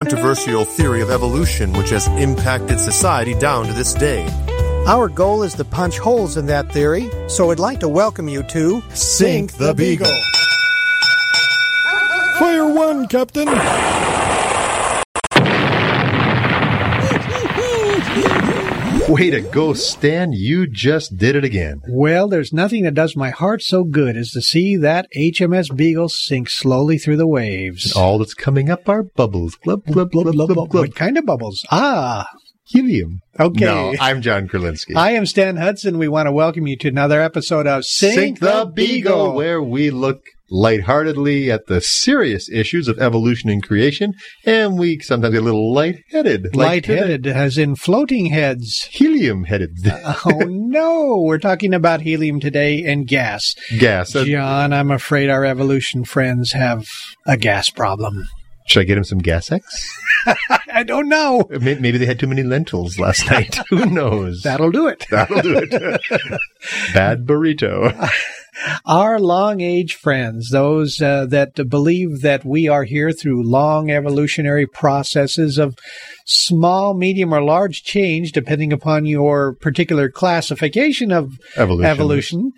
controversial theory of evolution which has impacted society down to this day. Our goal is to punch holes in that theory, so I'd like to welcome you to Sink the Beagle. Fire one, Captain! Way to go, Stan. You just did it again. Well, there's nothing that does my heart so good as to see that HMS Beagle sink slowly through the waves. All that's coming up are bubbles. Glub, glub, glub, glub, glub, glub. What kind of bubbles? Helium. Okay. No, I'm John Kurlinski. I am Stan Hudson. We want to welcome you to another episode of Sink the Beagle, where we look lightheartedly at the serious issues of evolution and creation, and we sometimes get a little lightheaded. Lightheaded, as in floating heads. Helium-headed. Oh, no. We're talking about helium today and gas. Gas. John, I'm afraid our evolution friends have a gas problem. Should I get him some Gas-X? I don't know. Maybe they had too many lentils last night. Who knows? That'll do it. That'll do it. Bad burrito. Our long-age friends, those that believe that we are here through long evolutionary processes of small, medium, or large change, depending upon your particular classification of evolutionists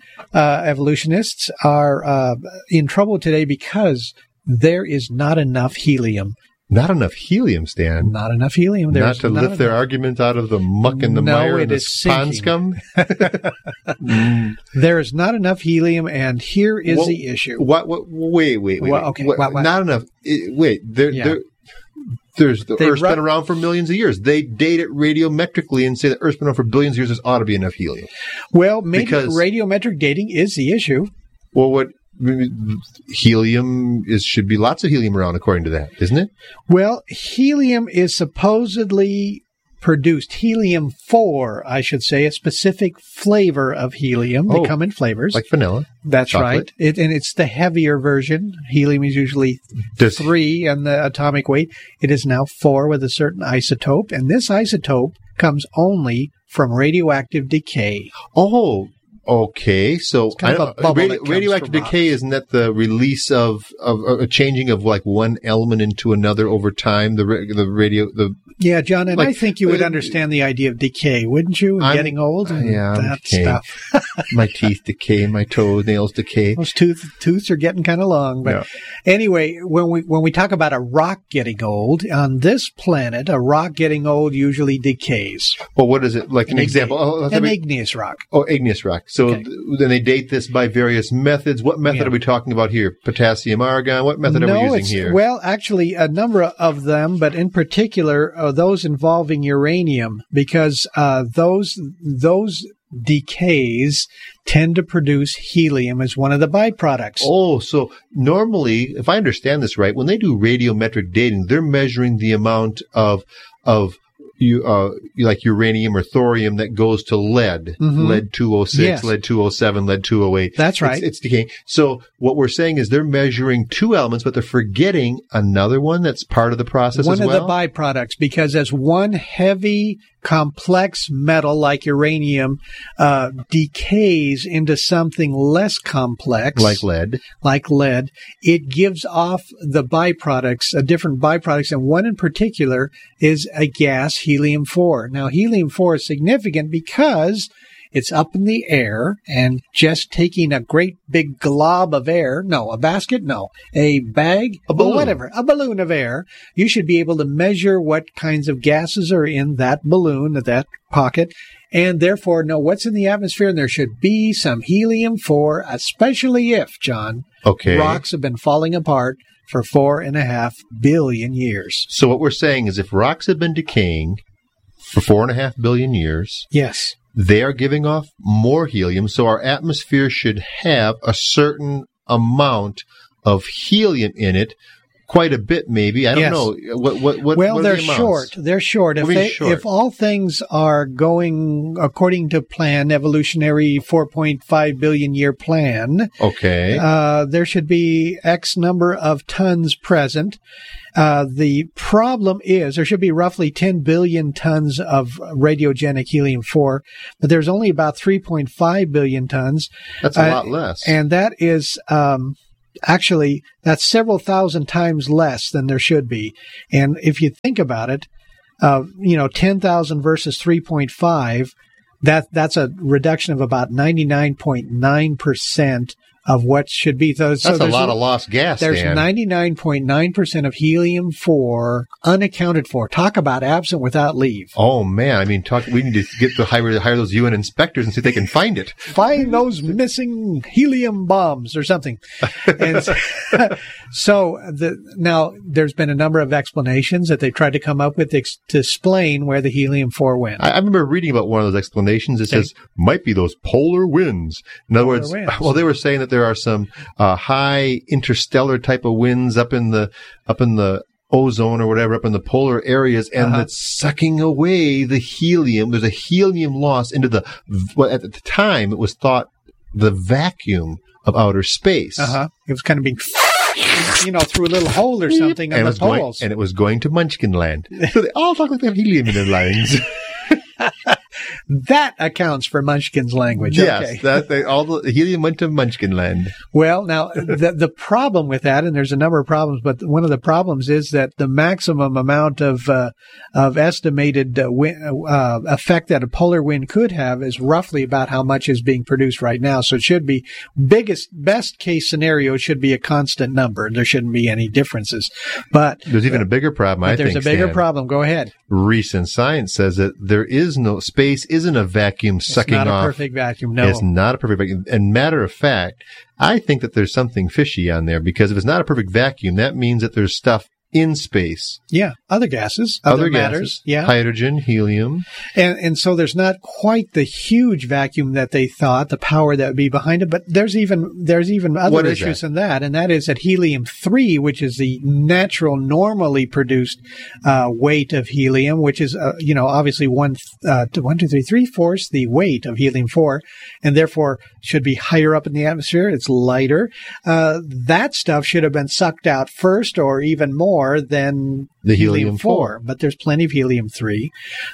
are in trouble today because there is not enough helium. Not enough helium, Stan. Not enough helium. Not to lift their argument out of the muck and the mire and the pond scum? There is not enough helium, and here is the issue. Wait. Okay. Not enough. The Earth's been around for millions of years. They date it radiometrically and say that Earth's been around for billions of years. There ought to be enough helium. Well, maybe radiometric dating is the issue. Well, helium should be lots of helium around, according to that, isn't it? Well, helium is supposedly produced. Helium-4, I should say, a specific flavor of helium. They come in flavors. Like vanilla. That's chocolate. Right. And it's the heavier version. Helium is usually 3 in the atomic weight. It is now 4 with a certain isotope. And this isotope comes only from radioactive decay. Oh, okay, so kind of a radioactive decay, isn't that the release of a changing of like one element into another over time? Yeah, John, and I think you would understand the idea of decay, wouldn't you? Getting old and that stuff. My teeth decay, my toenails decay. Those tooths are getting kind of long. But anyway, when we talk about a rock getting old, on this planet, a rock getting old usually decays. Well, what is it? Like an example? An igneous rock. Oh, igneous rock. So then they date this by various methods. What method are we talking about here? Potassium, argon? What method are we using here? Well, actually, a number of them, but in particular, those involving uranium, because those decays tend to produce helium as one of the byproducts. Oh, so normally, if I understand this right, when they do radiometric dating, they're measuring the amount of like uranium or thorium that goes to lead, lead 206, lead 207, lead 208. That's right. It's decaying. So what we're saying is they're measuring 2 elements, but they're forgetting another one that's part of the process as well. One of the byproducts, because as one heavy, complex metal like uranium decays into something less complex, like lead, it gives off the byproducts, different byproducts, and one in particular is a gas, helium-4. Now, helium-4 is significant because it's up in the air, and just taking a great big glob of air, a bag, a balloon. Whatever, a balloon of air, you should be able to measure what kinds of gases are in that balloon, that pocket, and therefore know what's in the atmosphere, and there should be some helium-4, especially if, John, rocks have been falling apart for 4.5 billion years. So what we're saying is if rocks have been decaying for 4.5 billion years, yes, they are giving off more helium, so our atmosphere should have a certain amount of helium in it. Quite a bit, maybe. I don't know. What they're short. They're short. If all things are going according to plan, evolutionary 4.5 billion year plan, there should be X number of tons present. The problem is there should be roughly 10 billion tons of radiogenic helium-4, but there's only about 3.5 billion tons. That's a lot less. And that is actually, that's several thousand times less than there should be. And if you think about it, 10,000 versus 3.5, that's a reduction of about 99.9% of what should be. That's a lot of lost gas. There's 99.9% of helium-4 unaccounted for. Talk about absent without leave. Oh man, I mean, we need to get to hire those UN inspectors and see if they can find it. Find those missing helium bombs or something. And so now there's been a number of explanations that they've tried to come up with to explain where the helium-4 went. I remember reading about one of those explanations. It says might be those polar winds. In other words, well, they were saying that there are some high interstellar type of winds up in the ozone or whatever, up in the polar areas, and that's sucking away the helium. There's a helium loss into at the time it was thought the vacuum of outer space. It was kind of being through a little hole or something on the poles. And it was going to Munchkin Land. So they all talk like they have helium in their lungs. That accounts for Munchkin's language. Yes, all the helium went to Munchkin Land. Well, now the problem with that, and there's a number of problems, but one of the problems is that the maximum amount of estimated effect that a polar wind could have is roughly about how much is being produced right now. So it should be best case scenario should be a constant number. There shouldn't be any differences. But there's even a bigger problem. I think there's a bigger problem. Go ahead. Recent science says that there is no space. Isn't a vacuum sucking off. It's not a perfect vacuum, no. It's not a perfect vacuum. And matter of fact, I think that there's something fishy on there, because if it's not a perfect vacuum, that means that there's stuff in space. Yeah, other gases, other matters. Yeah, hydrogen, helium, and so there's not quite the huge vacuum that they thought, the power that would be behind it. But there's even other issues in that, and that is that helium-3, which is the natural, normally produced weight of helium, which is obviously 3/4 the weight of helium-4, and therefore should be higher up in the atmosphere. It's lighter. That stuff should have been sucked out first, or even more than the helium-4. But there's plenty of helium-3.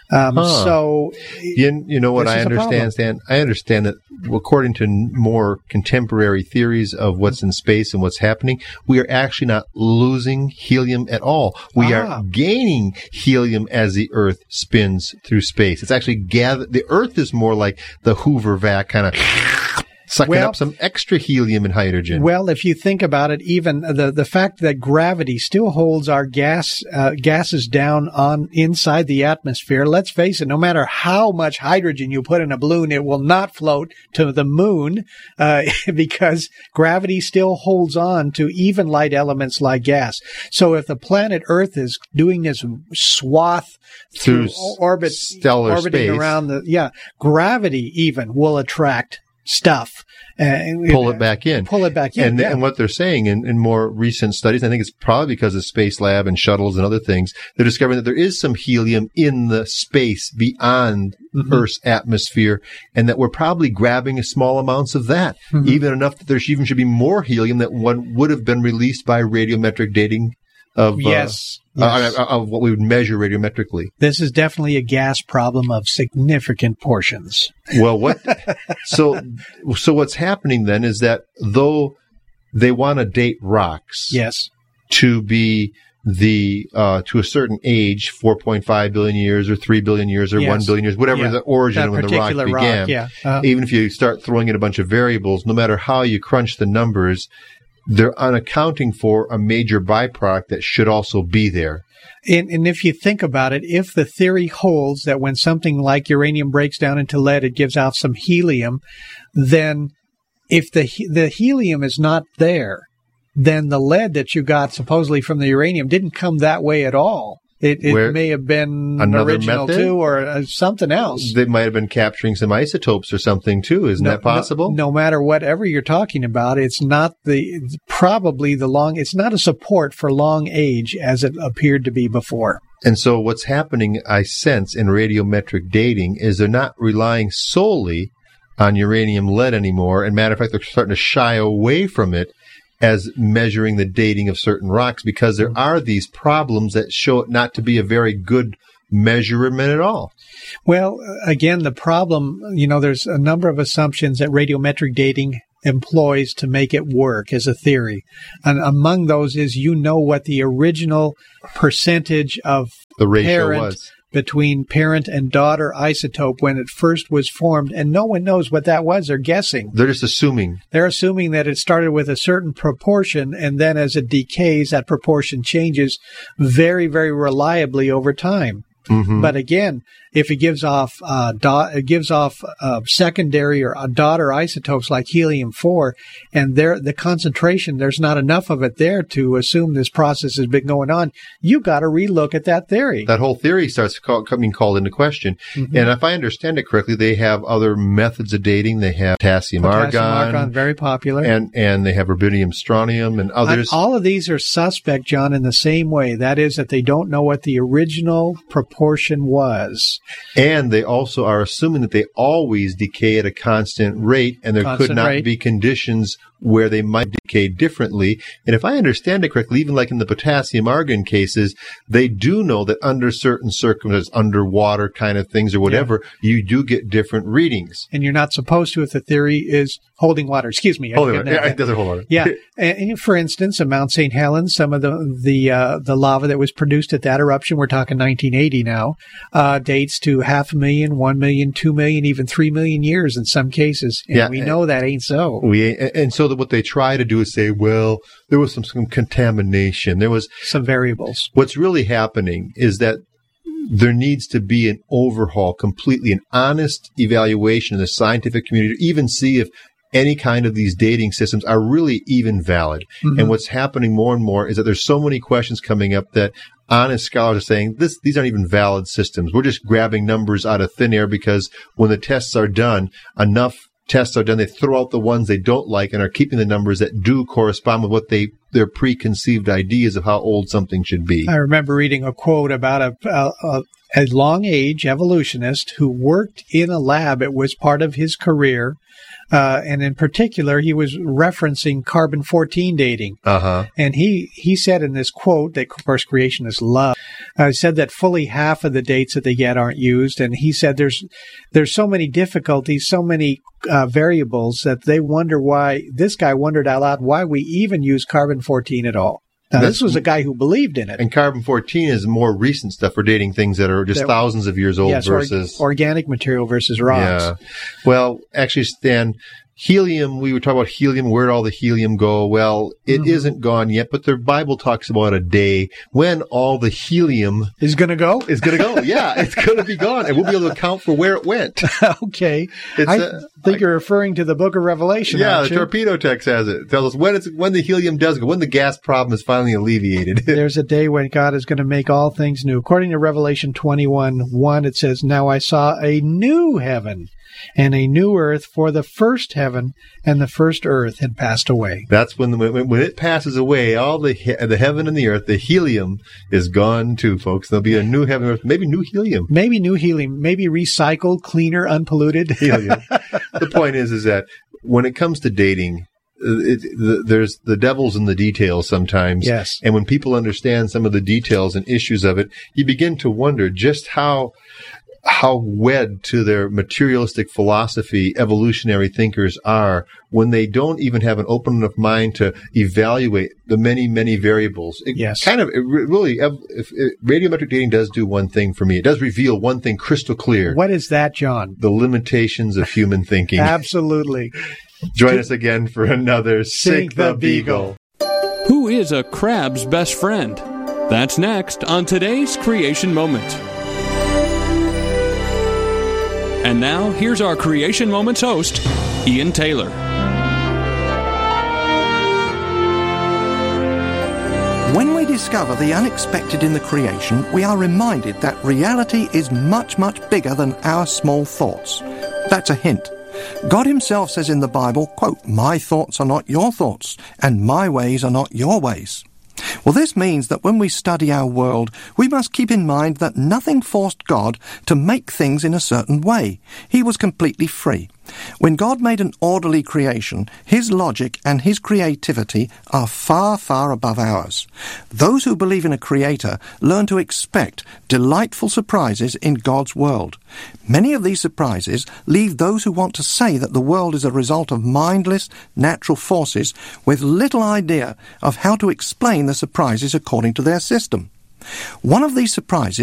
So you know what I understand, Stan? I understand that according to more contemporary theories of what's in space and what's happening, we are actually not losing helium at all. We are gaining helium as the Earth spins through space. It's actually the Earth is more like the Hoover vac, kind of sucking up some extra helium and hydrogen. Well, if you think about it, even the fact that gravity still holds our gases down inside the atmosphere, let's face it, no matter how much hydrogen you put in a balloon, it will not float to the moon because gravity still holds on to even light elements like gas. So if the planet Earth is doing this swath through orbiting space around gravity even will attract stuff. Pull it back in. And what they're saying in more recent studies, I think it's probably because of Space Lab and shuttles and other things, they're discovering that there is some helium in the space beyond Earth's atmosphere, and that we're probably grabbing small amounts of that, even enough that there even should be more helium that one would have been released by radiometric dating of of what we would measure radiometrically. This is definitely a gas problem of significant portions. Well, so what's happening then is that though they want to date rocks, to be to a certain age, 4.5 billion years or 3 billion years or 1 billion years, whatever the origin of when the rock began. Even if you start throwing in a bunch of variables, no matter how you crunch the numbers, they're unaccounting for a major byproduct that should also be there. And if you think about it, if the theory holds that when something like uranium breaks down into lead, it gives out some helium, then if the helium is not there, then the lead that you got supposedly from the uranium didn't come that way at all. It may have been original method? Too, or something else. They might have been capturing some isotopes or something too. Isn't that possible? No matter whatever you're talking about, it's not it's not a support for long age as it appeared to be before. And so what's happening, I sense, in radiometric dating is they're not relying solely on uranium lead anymore. And matter of fact, they're starting to shy away from it as measuring the dating of certain rocks, because there are these problems that show it not to be a very good measurement at all. Well, again, the problem, there's a number of assumptions that radiometric dating employs to make it work as a theory. And among those is what the original percentage of the ratio was between parent and daughter isotope when it first was formed, and no one knows what that was. They're guessing. They're just assuming. They're assuming that it started with a certain proportion, and then as it decays, that proportion changes very, very reliably over time. Mm-hmm. But again, if it gives off secondary or daughter isotopes like helium-4, and the concentration, there's not enough of it there to assume this process has been going on, you got to relook at that theory. That whole theory starts being called into question. Mm-hmm. And if I understand it correctly, they have other methods of dating. They have potassium argon, very popular, and they have rubidium strontium and others. All of these are suspect, John, in the same way. That is, that they don't know what the original proportion was. And they also are assuming that they always decay at a constant rate, and there could not be conditions where they might decay differently. And if I understand it correctly, even like in the potassium argon cases, they do know that under certain circumstances, underwater kind of things or whatever, you do get different readings. And you're not supposed to if the theory is holding water. Excuse me. Holding water. Yeah, it doesn't hold water. Yeah. And for instance, at Mount St. Helens, some of the lava that was produced at that eruption, we're talking 1980 now, dates to 500,000, 1 million, 2 million, even 3 million years in some cases. And we know that ain't so. And so what they try to do is say, well, there was some contamination. There was some variables. What's really happening is that there needs to be an overhaul, completely an honest evaluation in the scientific community to even see if any kind of these dating systems are really even valid. Mm-hmm. And what's happening more and more is that there's so many questions coming up that honest scholars are saying these aren't even valid systems. We're just grabbing numbers out of thin air because when the tests are done, enough tests are done, they throw out the ones they don't like and are keeping the numbers that do correspond with what their preconceived ideas of how old something should be. I remember reading a quote about a long-age evolutionist who worked in a lab. It was part of his career. And in particular, he was referencing carbon-14 dating. Uh-huh. And he said in this quote that, of course, creationists love, said that fully half of the dates that they get aren't used. And he said there's so many difficulties, so many variables that they wonder why, this guy wondered out loud why we even use carbon-14 at all. Now, this was a guy who believed in it. And carbon-14 is more recent stuff for dating things that are just thousands of years old versus organic material versus rocks. Yeah. Well, actually, Stan, helium, we were talking about helium. Where'd all the helium go? Well, it isn't gone yet, but the Bible talks about a day when all the helium is going to go. Yeah, it's going to be gone, and we'll be able to account for where it went. Okay. I think you're referring to the Book of Revelation. Yeah, the torpedo text has it. It tells us when the helium does go, when the gas problem is finally alleviated. There's a day when God is going to make all things new. According to Revelation 21:1, it says, "Now I saw a new heaven and a new earth, for the first heaven and the first earth had passed away." That's when it passes away, all the heaven and the earth, the helium is gone too, folks. There'll be a new heaven and earth, maybe new helium. Maybe recycled, cleaner, unpolluted helium. The point is that when it comes to dating, there's the devil's in the details sometimes. Yes. And when people understand some of the details and issues of it, you begin to wonder just how wed to their materialistic philosophy evolutionary thinkers are when they don't even have an open enough mind to evaluate the many, many variables. Radiometric dating does do one thing for me. It does reveal one thing crystal clear. What is that, John? The limitations of human thinking. Absolutely. Join us again for another Sink the Beagle. Who is a crab's best friend? That's next on today's Creation Moment. And now, here's our Creation Moments host, Ian Taylor. When we discover the unexpected in the creation, we are reminded that reality is much, much bigger than our small thoughts. That's a hint. God himself says in the Bible, quote, "My thoughts are not your thoughts, and my ways are not your ways." Well, this means that when we study our world, we must keep in mind that nothing forced God to make things in a certain way. He was completely free. When God made an orderly creation, his logic and his creativity are far, far above ours. Those who believe in a creator learn to expect delightful surprises in God's world. Many of these surprises leave those who want to say that the world is a result of mindless, natural forces with little idea of how to explain the surprises according to their system. One of these surprises